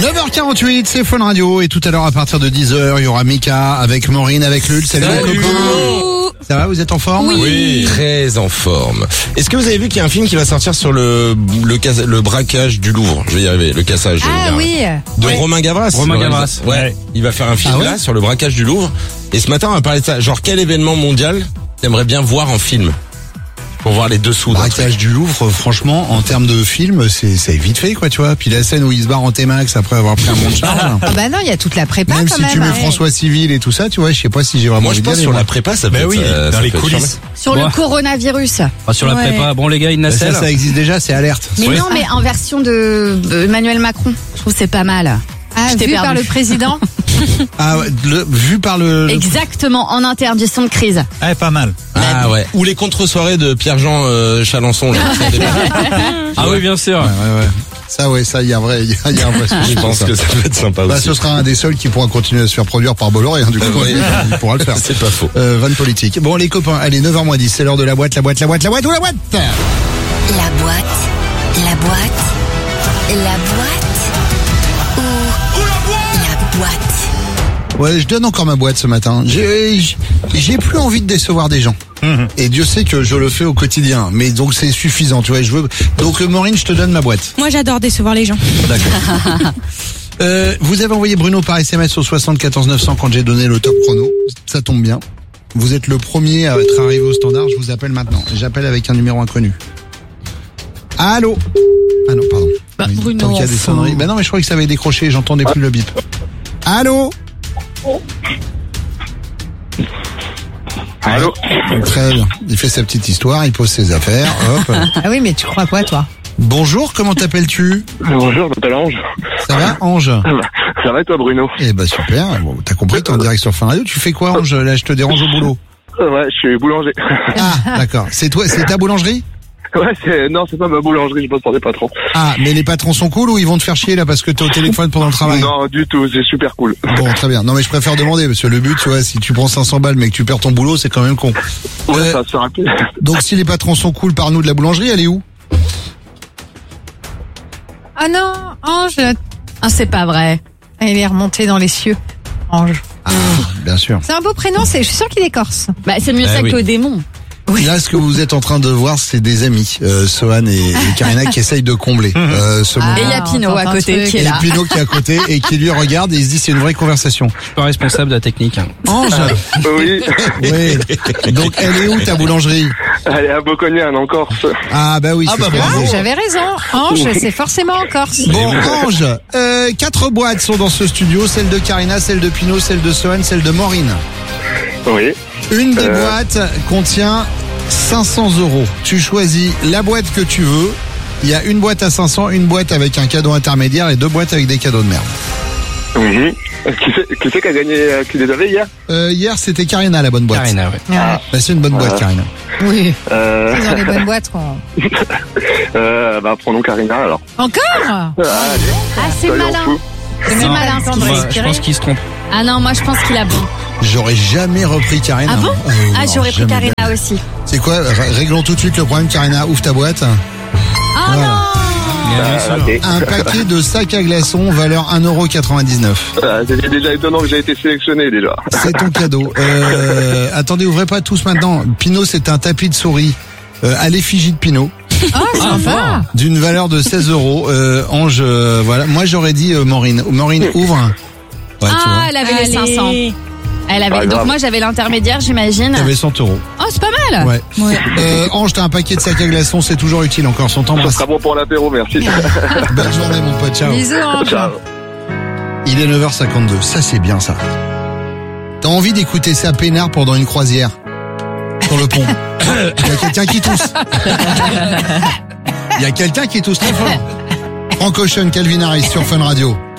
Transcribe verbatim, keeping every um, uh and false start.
neuf heures quarante-huit, c'est Fun Radio et tout à l'heure à partir de dix heures, il y aura Mika avec Maureen, avec Lul. Salut, Salut. les copains. Ça va, vous êtes en forme? Oui. oui, très en forme. Est-ce que vous avez vu qu'il y a un film qui va sortir sur le le, cas, le braquage du Louvre? Je vais y arriver, le cassage. Ah oui. De ouais. Romain Gavras. Romain Gavras. Ouais. ouais. Il va faire un film ah ouais là sur le braquage du Louvre. Et ce matin, on va parler de ça. Genre, quel événement mondial t'aimerais bien voir en film? Pour voir les dessous. Braquage du Louvre, franchement, en termes de film, c'est, c'est vite fait, quoi, tu vois. Puis la scène où il se barre en T-Max après avoir pris un bon de charge. Ah bah non, il y a toute la prépa Même quand si même. tu mets ouais. François Civil et tout ça, tu vois, je sais pas si j'ai vraiment Moi, je envie pense d'y aller, sur moi. la prépa, ça peut Ben être, oui, euh, dans ça les peut être coulisses. Sur Ouais. le coronavirus. Ah, sur la Ouais. prépa, bon les gars, une Bah, nacelle. ça, ça existe déjà, c'est alerte. Mais Oui. non, mais en version de de Emmanuel Macron. Je trouve que c'est pas mal. Ah, Je t'ai vu perdu. par le président. Ah, ouais, le, vu par le... le- Exactement, en interdiction de crise. Ah, pas mal. Ah ouais. Ou les contre-soirées de Pierre-Jean euh, Chalençon. Là, Ah oui, bien sûr. Ouais, ouais, ouais. Ça, ouais, ça, il y a un vrai, il y a, il y a un vrai sujet je pour pense ça. que ça peut être sympa Bah, aussi. ce sera un des seuls qui pourra continuer à se faire produire par Bolloré, hein, du coup, oui. il pourra le faire. C'est pas faux. Euh, vanne politique. Bon, les copains, allez, neuf heures moins dix, c'est l'heure de la boîte, la boîte, la boîte, la boîte ou la boîte? La boîte, la boîte, la boîte ou la boîte. Ouais, je donne encore ma boîte ce matin. J'ai, j'ai plus envie de décevoir des gens. Et Dieu sait que je le fais au quotidien. Mais donc c'est suffisant, tu vois. Je veux. Donc euh, Maureen, je te donne ma boîte. Moi, j'adore décevoir les gens. D'accord. euh, vous avez envoyé Bruno par S M S au soixante-quatorze neuf cents quand j'ai donné le top chrono. Ça tombe bien. Vous êtes le premier à être arrivé au standard. Je vous appelle maintenant. J'appelle avec un numéro inconnu. Allô? Ah non, pardon. Bah, Oui, Bruno, tant qu'il y a des enfin. sonneries. Bah non, mais je croyais que ça avait décroché. J'entendais plus le bip. Allô? Allô? Très bien. Il fait sa petite histoire, il pose ses affaires, hop. Ah oui, mais tu crois quoi, toi? Bonjour, comment t'appelles-tu? Bonjour, je m'appelle Ange. Ça va, Ange? Ça va et toi, Bruno? Eh ben super, bon, t'as compris, t'es en direct sur Fun Radio. Tu fais quoi, Ange? Là, je te dérange au boulot. Euh, Ouais, je suis boulanger. Ah, d'accord. C'est toi, c'est ta boulangerie? Ouais, c'est non, c'est pas ma boulangerie, je bosse pour des patrons. Ah, mais les patrons sont cool ou ils vont te faire chier là parce que t'es au téléphone pendant le travail? Non, du tout, c'est super cool. Bon, très bien. Non, mais je préfère demander parce que le but, tu vois, si tu prends cinq cents balles mais que tu perds ton boulot, c'est quand même con. Ouais, Euh, ça se fait rapide. Donc, si les patrons sont cool, par nous de la boulangerie, elle est où? Ah non, Ange, Ah, c'est pas vrai. elle est remontée dans les cieux. Ange. Ah, bien sûr. C'est un beau prénom, c'est, je suis sûre qu'il est corse. Bah, c'est mieux Ah ça oui. que démon. Là, ce que vous êtes en train de voir, c'est des amis, euh, Sohan et, et Karina, qui essayent de combler euh, ce moment. Et il y a Ah, Pino on à tente côté un truc. qui est Et là. Pino qui est à côté et qui lui regarde et il se dit c'est une vraie conversation. Je suis pas responsable de la technique. hein. Ange, Oui, oui. Donc elle est où ta boulangerie? elle est à Bocognane, en Corse. Ah bah oui. Ah c'est bah ce que je bravo. disais. J'avais raison. Ange, c'est forcément en Corse. Bon Ange, euh, quatre boîtes sont dans ce studio, celle de Karina, celle de Pino, celle de Sohan, celle de Maureen. Oui. Une des Euh. boîtes contient cinq cents euros. Tu choisis la boîte que tu veux. Il y a une boîte à cinq cents, une boîte avec un cadeau intermédiaire et deux boîtes avec des cadeaux de merde. Mhm. Qui c'est qui, c'est qui a gagné, euh, qui les avait hier? Euh, hier c'était Karina la bonne boîte. Karina, ouais. Ouais. Bah, c'est une bonne boîte Ah. Karina. Oui. Euh, C'est dans les bonnes boîtes qu'on. euh, bah, prenons Karina, alors. Encore? Ah, allez, Ah, c'est soyons malin. fous. C'est Non, malin ce qu'il Moi, fait. je pense qu'il se trompe. Ah non, moi je pense qu'il a bon. J'aurais jamais repris Karina. Ah bon? Euh, Ah, non, j'aurais pris jamais. Karina aussi. C'est quoi? R- Réglons tout de suite le problème, Karina. Ouvre ta boîte. Ah Voilà. non! Bien sûr. raté. Un paquet de sacs à glaçons, valeur un euro quatre-vingt-dix-neuf. Ah, c'est déjà étonnant que j'ai été sélectionné, déjà. C'est ton cadeau. Euh, attendez, ouvrez pas tous maintenant. Pinot, c'est un tapis de souris euh, à l'effigie de Pinot, Oh, sympa. d'une valeur de seize euros. Euh, Ange, euh, voilà. Moi, j'aurais dit euh, Maureen. Maureen, ouvre. Ouais, tu vois. Ah, elle avait les cinq cents. Elle Pas avait. Donc grave. moi j'avais l'intermédiaire, j'imagine. T'avais cent euros. Oh, c'est pas mal. Ouais. Euh, Ange, t'as un paquet de sacs à glaçons, c'est toujours utile encore. Son temps Ça passe. sera bon pour l'apéro, merci. Belle journée, mon pote. Ciao. Bisous, Ange. Ciao. Il est neuf heures cinquante-deux. Ça, c'est bien, ça. T'as envie d'écouter ça peinard pendant une croisière sur le pont. Il y a quelqu'un qui tousse. Il y a quelqu'un qui tousse très fort. Frank Ocean, Calvin Harris sur Fun Radio.